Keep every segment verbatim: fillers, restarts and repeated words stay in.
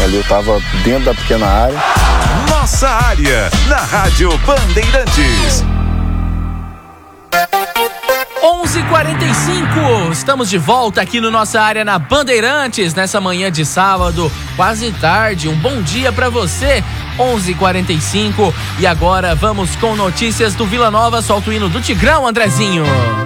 ali, eu tava dentro da pequena área. Nossa área, na Rádio Bandeirantes. onze e quarenta e cinco, estamos de volta aqui no Nossa Área na Bandeirantes, nessa manhã de sábado, quase tarde. Um bom dia pra você. onze e quarenta e cinco, e agora vamos com notícias do Vila Nova. Solta o hino do Tigrão, Andrezinho.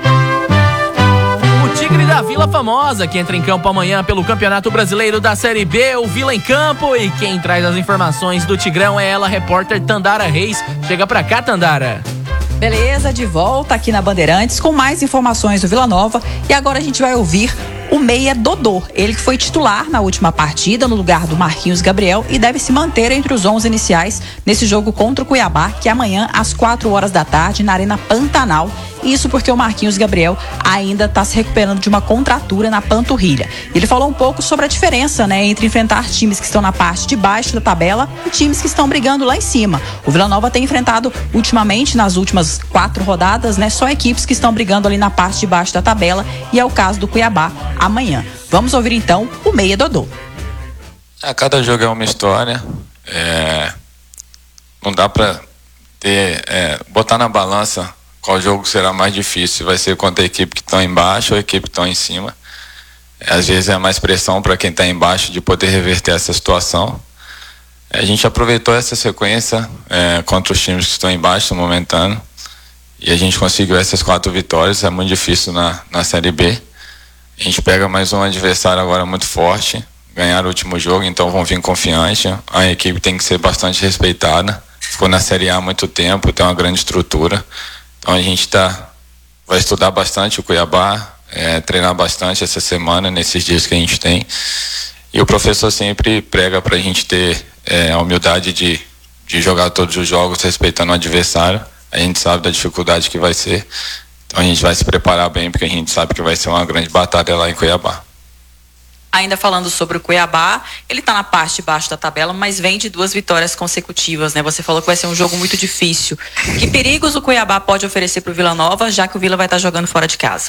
O Tigre da Vila Famosa, que entra em campo amanhã pelo Campeonato Brasileiro da Série B, o Vila em Campo. E quem traz as informações do Tigrão é ela, repórter Tandara Reis. Chega pra cá, Tandara. Beleza, de volta aqui na Bandeirantes com mais informações do Vila Nova. E agora a gente vai ouvir o meia Dodô, ele que foi titular na última partida no lugar do Marquinhos Gabriel e deve se manter entre os onze iniciais nesse jogo contra o Cuiabá, que é amanhã às quatro horas da tarde na Arena Pantanal. Isso porque o Marquinhos Gabriel ainda está se recuperando de uma contratura na panturrilha. Ele falou um pouco sobre a diferença, né, entre enfrentar times que estão na parte de baixo da tabela e times que estão brigando lá em cima. O Vila Nova tem enfrentado ultimamente, nas últimas quatro rodadas, né, só equipes que estão brigando ali na parte de baixo da tabela, e é o caso do Cuiabá amanhã. Vamos ouvir então o meia Dodô. A cada jogo é uma história. É... Não dá para ter, é... botar na balança qual jogo será mais difícil. Vai ser contra a equipe que está embaixo ou a equipe que está em cima. Às vezes é mais pressão para quem está embaixo de poder reverter essa situação. A gente aproveitou essa sequência é, contra os times que estão embaixo, momentâneo, e a gente conseguiu essas quatro vitórias. É muito difícil na, na Série B. A gente pega mais um adversário agora muito forte, ganhar o último jogo, então vão vir confiante. A equipe tem que ser bastante respeitada. Ficou na Série A há muito tempo, tem uma grande estrutura. Então a gente tá, vai estudar bastante o Cuiabá, é, treinar bastante essa semana, nesses dias que a gente tem. E o professor sempre prega para a gente ter é, a humildade de, de jogar todos os jogos respeitando o adversário. A gente sabe da dificuldade que vai ser. Então a gente vai se preparar bem, porque a gente sabe que vai ser uma grande batalha lá em Cuiabá. Ainda falando sobre o Cuiabá, ele está na parte de baixo da tabela, mas vem de duas vitórias consecutivas, né? Você falou que vai ser um jogo muito difícil. Que perigos o Cuiabá pode oferecer para o Vila Nova, já que o Vila vai estar jogando fora de casa?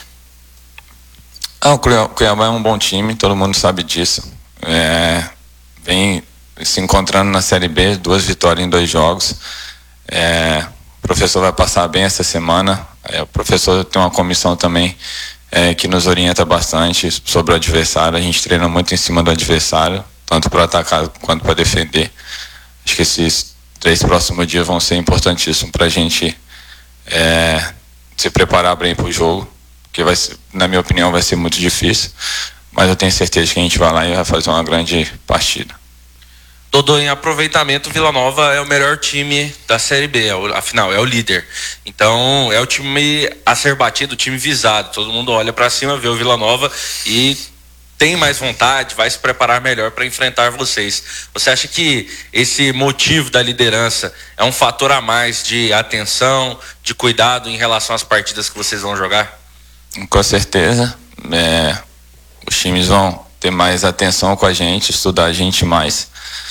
Ah, o Cuiabá é um bom time, todo mundo sabe disso. É, vem se encontrando na Série B, duas vitórias em dois jogos. É, o professor vai passar bem essa semana. É, o professor tem uma comissão também É, que nos orienta bastante sobre o adversário. A gente treina muito em cima do adversário, tanto para atacar quanto para defender. Acho que esses três próximos dias vão ser importantíssimos para a gente é, se preparar bem para o jogo, que vai ser, na minha opinião, vai ser muito difícil, mas eu tenho certeza que a gente vai lá e vai fazer uma grande partida. Dodô, em aproveitamento, o Vila Nova é o melhor time da Série B, é o, afinal, é o líder. Então, é o time a ser batido, o time visado. Todo mundo olha para cima, vê o Vila Nova e tem mais vontade, vai se preparar melhor para enfrentar vocês. Você acha que esse motivo da liderança é um fator a mais de atenção, de cuidado em relação às partidas que vocês vão jogar? Com certeza. É, os times vão ter mais atenção com a gente, estudar a gente mais.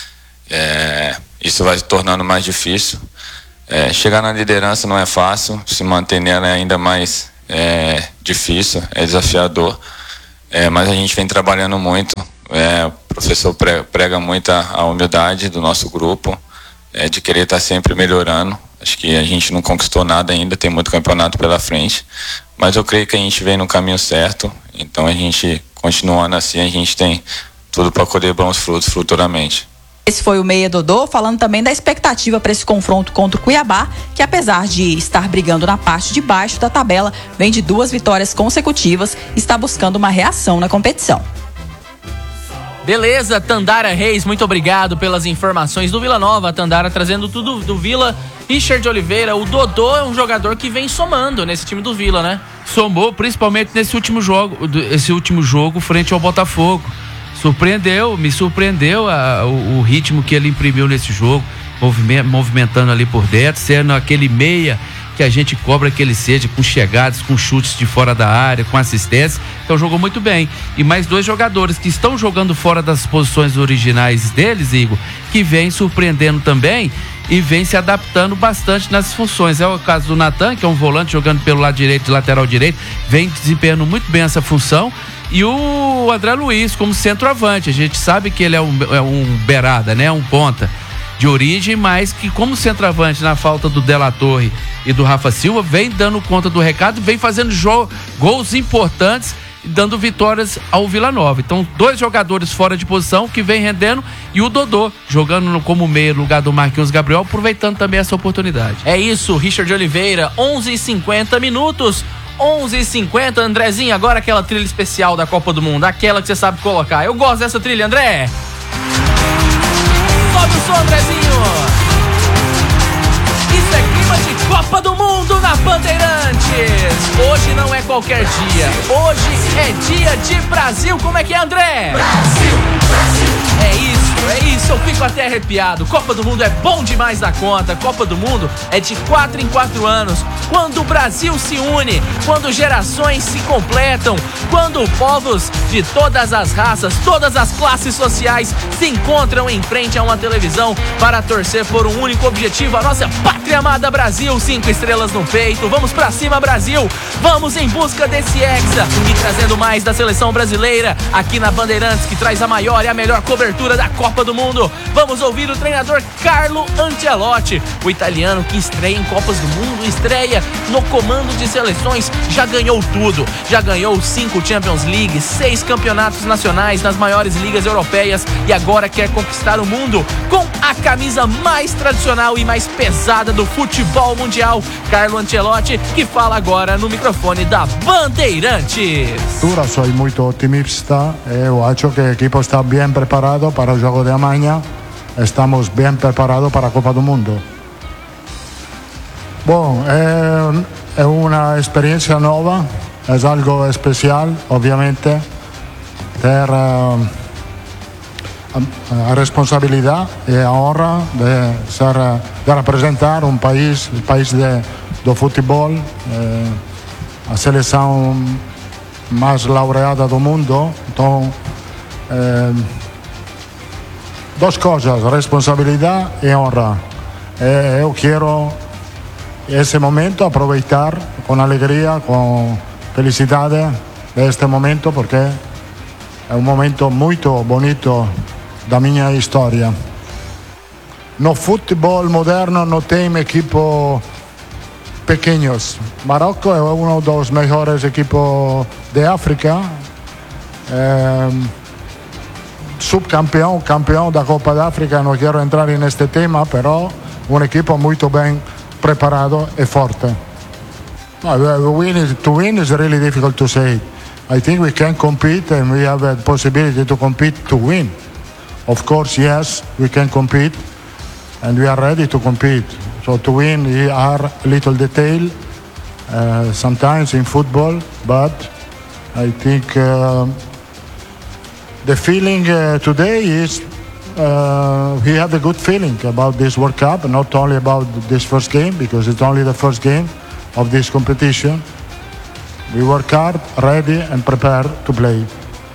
É, isso vai se tornando mais difícil. É, chegar na liderança não é fácil, se manter nela é ainda mais é, difícil, é desafiador, é, mas a gente vem trabalhando muito. É, o professor prega muito a, a humildade do nosso grupo, é, de querer estar sempre melhorando. Acho que a gente não conquistou nada ainda, tem muito campeonato pela frente, mas eu creio que a gente vem no caminho certo. Então a gente, continuando assim, a gente tem tudo para colher bons frutos futuramente. Esse foi o meia Dodô, falando também da expectativa para esse confronto contra o Cuiabá, que apesar de estar brigando na parte de baixo da tabela, vem de duas vitórias consecutivas e está buscando uma reação na competição. Beleza, Tandara Reis, muito obrigado pelas informações do Vila Nova. Tandara trazendo tudo do Vila. Richard Oliveira, o Dodô é um jogador que vem somando nesse time do Vila, né? Somou principalmente nesse último jogo, esse último jogo frente ao Botafogo. Surpreendeu, me surpreendeu a, o, o ritmo que ele imprimiu nesse jogo, movimentando ali por dentro, sendo aquele meia que a gente cobra que ele seja, com chegadas, com chutes de fora da área, com assistência. Então jogou muito bem. E mais dois jogadores que estão jogando fora das posições originais deles, Igor, que vem surpreendendo também e vem se adaptando bastante nas funções. É o caso do Natan, que é um volante jogando pelo lado direito, de lateral direito, vem desempenhando muito bem essa função. e o André Luiz como centroavante. A gente sabe que ele é um, é um beirada, né? Um ponta de origem, mas que como centroavante, na falta do De La Torre e do Rafa Silva, vem dando conta do recado, vem fazendo jo- gols importantes e dando vitórias ao Vila Nova. Então, dois jogadores fora de posição que vem rendendo, e o Dodô jogando no, como meio no lugar do Marquinhos Gabriel, aproveitando também essa oportunidade. É isso, Richard Oliveira, onze e cinquenta minutos. onze e cinquenta, Andrezinho, agora aquela trilha especial da Copa do Mundo, aquela que você sabe colocar. Eu gosto dessa trilha, André. Sobe o som, Andrezinho. Isso é clima de Copa do Mundo na Bandeirantes. Hoje não é qualquer dia, hoje é dia de Brasil. Como é que é, André? Brasil, Brasil. É isso, é isso, eu fico até arrepiado. Copa do Mundo é bom demais da conta. Copa do Mundo é de quatro em quatro anos. Quando o Brasil se une, quando gerações se completam, quando povos de todas as raças, todas as classes sociais se encontram em frente a uma televisão para torcer por um único objetivo, a nossa pátria amada Brasil. Cinco estrelas no peito, vamos pra cima, Brasil. Vamos em busca desse hexa e trazendo mais da seleção brasileira aqui na Bandeirantes, que traz a maior e a melhor cobertura da Copa do Mundo. Vamos ouvir o treinador Carlo Ancelotti, o italiano que estreia em Copas do Mundo, estreia no comando de seleções, já ganhou tudo, já ganhou cinco Champions League, seis campeonatos nacionais nas maiores ligas europeias e agora quer conquistar o mundo com a camisa mais tradicional e mais pesada do futebol mundial. Carlo Ancelotti, que fala agora no microfone da Bandeirantes. Soy muito otimista, eu acho que o equipo está bem preparado para o jogo de amanhã, estamos bem preparados para a Copa do Mundo. Bom, é, é uma experiência nova, é algo especial, obviamente, ter uh, a, a responsabilidade e a honra de, ser, de representar um país, o país de, do futebol, eh, a seleção mais laureada do mundo. Então, eh, duas coisas, responsabilidade e honra. Eh, eu quero esse momento aproveitar com alegria, com felicidade deste momento, porque é um momento muito bonito da minha história. No futebol moderno não tem equipos pequenos. Marrocos é um dos melhores equipos de África, é, subcampeão, campeão da Copa da África. Não quero entrar neste tema, pero um equipo muito bem preparado e forte. No, win is, to win is really difficult to say. I think we can compete and we have a possibility to compete to win. Of course, yes, we can compete and we are ready to compete. So to win, we are a little detail uh, sometimes in football, but I think uh, the feeling uh, today is Uh, we have a good feeling about this World Cup, not only about this first game, because it's only the first game of this competition. We work hard, ready and prepared to play.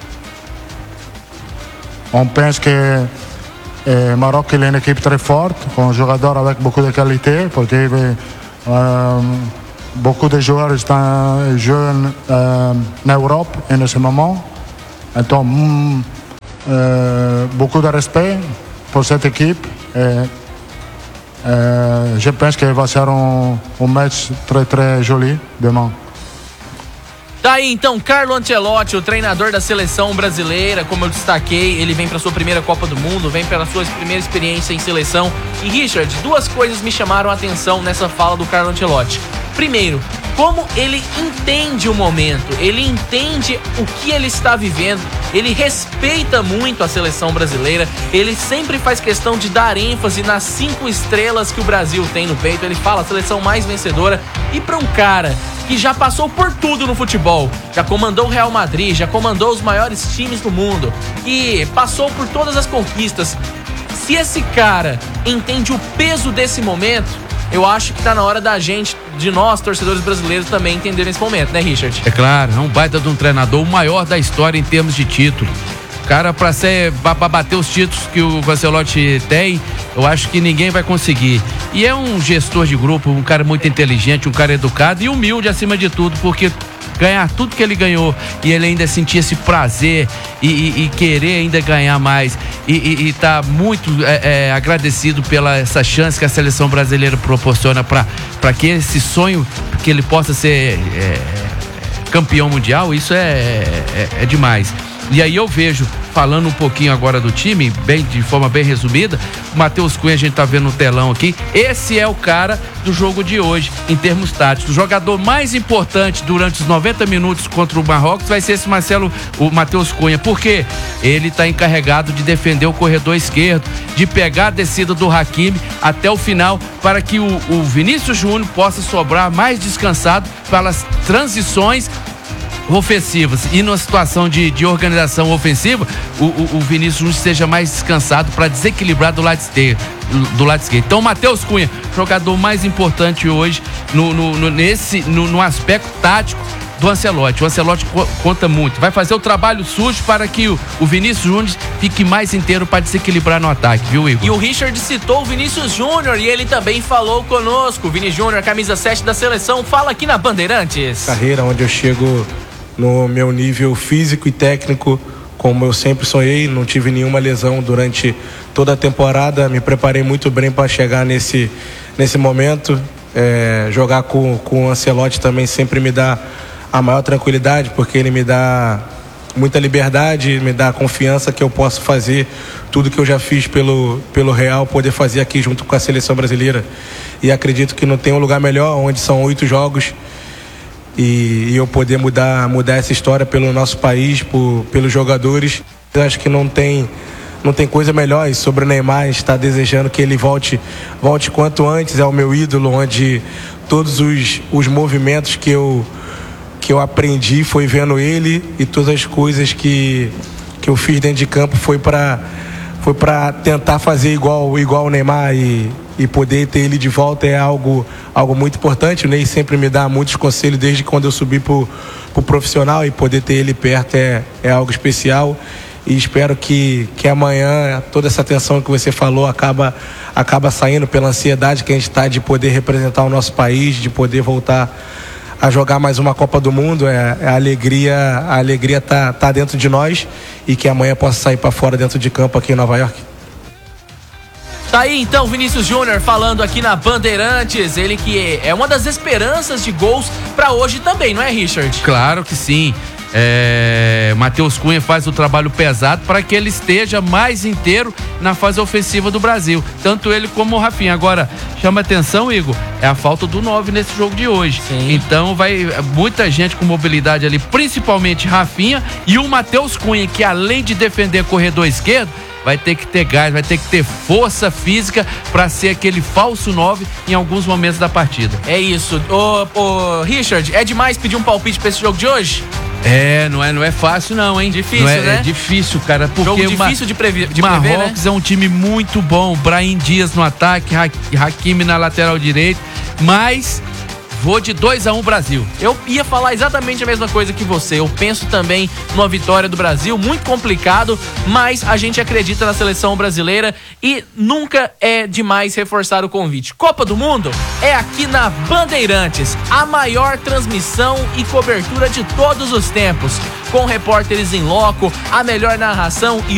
On pense que eh, Maroc est une équipe très forte, un joueur avec beaucoup de qualité, parce que euh, beaucoup de joueurs sont jeunes euh, en Europe en ce moment. Donc, mm, Euh, beaucoup de respect pour cette équipe et euh, je pense qu'il va ser um, um match très très joli demain. Tá aí então Carlo Ancelotti, o treinador da seleção brasileira. Como eu destaquei, ele vem para sua primeira Copa do Mundo, vem pela sua primeira experiência em seleção. E Richard, duas coisas me chamaram a atenção nessa fala do Carlo Ancelotti. Primeiro, como ele entende o momento, ele entende o que ele está vivendo, ele respeita muito a seleção brasileira, ele sempre faz questão de dar ênfase nas cinco estrelas que o Brasil tem no peito. Ele fala a seleção mais vencedora. E para um cara que já passou por tudo no futebol, já comandou o Real Madrid, já comandou os maiores times do mundo, que passou por todas as conquistas, se esse cara entende o peso desse momento, eu acho que tá na hora da gente, de nós, torcedores brasileiros, também entender esse momento, né, Richard? É claro, é um baita de um treinador, o maior da história em termos de título. Cara, pra, ser, pra, pra bater os títulos que o Ancelotti tem, eu acho que ninguém vai conseguir. E é um gestor de grupo, um cara muito inteligente, um cara educado e humilde acima de tudo, porque ganhar tudo que ele ganhou e ele ainda sentir esse prazer e, e, e querer ainda ganhar mais e, e, e tá muito é, é, agradecido pela essa chance que a seleção brasileira proporciona para que esse sonho, que ele possa ser é, campeão mundial, isso é, é, é demais. E aí eu vejo, falando um pouquinho agora do time, bem, de forma bem resumida, o Matheus Cunha, a gente tá vendo no telão aqui, esse é o cara do jogo de hoje, em termos táticos. O jogador mais importante durante os noventa minutos contra o Marrocos vai ser esse Marcelo, o Matheus Cunha, porque ele tá encarregado de defender o corredor esquerdo, de pegar a descida do Hakimi até o final, para que o, o Vinícius Júnior possa sobrar mais descansado para as transições ofensivas e numa situação de, de organização ofensiva, o, o, o Vinícius Júnior seja mais descansado para desequilibrar do lado esquerdo. Do lado esquerdo. Então, Matheus Cunha, jogador mais importante hoje no, no, no, nesse, no, no aspecto tático do Ancelotti. O Ancelotti co- conta muito. Vai fazer o trabalho sujo para que o, o Vinícius Júnior fique mais inteiro para desequilibrar no ataque, viu, Igor? E o Richard citou o Vinícius Júnior e ele também falou conosco. Vini Júnior, camisa sete da seleção, fala aqui na Bandeirantes. Carreira onde eu chego no meu nível físico e técnico, como eu sempre sonhei, não tive nenhuma lesão durante toda a temporada, me preparei muito bem para chegar nesse, nesse momento. É, jogar com, com o Ancelotti também sempre me dá a maior tranquilidade, porque ele me dá muita liberdade, me dá confiança que eu posso fazer tudo que eu já fiz pelo, pelo Real, poder fazer aqui junto com a seleção brasileira. E acredito que não tem um lugar melhor, onde são oito jogos, E, e eu poder mudar, mudar essa história pelo nosso país, por, pelos jogadores. Eu acho que não tem, não tem coisa melhor. E sobre o Neymar, está desejando que ele volte, volte quanto antes. É o meu ídolo, onde todos os, os movimentos que eu, que eu aprendi foi vendo ele, e todas as coisas que, que eu fiz dentro de campo foi para foi para tentar fazer igual, igual o Neymar, e e poder ter ele de volta é algo, algo muito importante. O Ney sempre me dá muitos conselhos desde quando eu subi pro, pro profissional, e poder ter ele perto é, é algo especial. E espero que, que amanhã toda essa tensão que você falou acaba, acaba saindo pela ansiedade que a gente está de poder representar o nosso país, de poder voltar a jogar mais uma Copa do Mundo. É, a alegria a alegria tá, tá dentro de nós, e que amanhã possa sair para fora dentro de campo aqui em Nova York. Tá aí então Vinícius Júnior falando aqui na Bandeirantes, ele que é uma das esperanças de gols pra hoje também, não é, Richard? Claro que sim. É, Matheus Cunha faz o trabalho pesado para que ele esteja mais inteiro na fase ofensiva do Brasil, tanto ele como o Rafinha. Agora, chama atenção, Igor, é a falta do nove nesse jogo de hoje. Sim. Então vai muita gente com mobilidade ali, principalmente Rafinha, e o Matheus Cunha, que além de defender corredor esquerdo, vai ter que ter gás, vai ter que ter força física para ser aquele falso nove em alguns momentos da partida. É isso. Ô, ô, Richard, é demais pedir um palpite para esse jogo de hoje? É, não é, não é fácil não, hein? Difícil, não é, né? É difícil, cara, porque jogo difícil de, prever, de Marrocos prever, né? é um time muito bom, Brahim Dias no ataque, Hakimi na lateral direita, mas vou de dois a um Brasil. Eu ia falar exatamente a mesma coisa que você. Eu penso também numa vitória do Brasil, muito complicado, mas a gente acredita na seleção brasileira e nunca é demais reforçar o convite. Copa do Mundo é aqui na Bandeirantes, a maior transmissão e cobertura de todos os tempos, com repórteres em loco, a melhor narração e